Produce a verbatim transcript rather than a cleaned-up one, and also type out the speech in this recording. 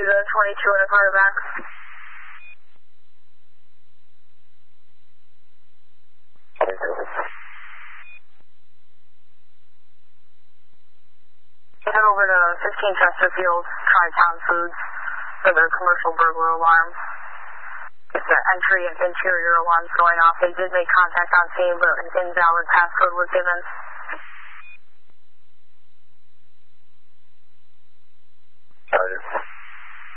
the twenty-two and a quarter back. Head over to fifteen Chesterfield, Tri-Town Foods for their commercial burglar alarm. If the entry and interior alarms going off, they did make contact on scene, but an invalid passcode was given.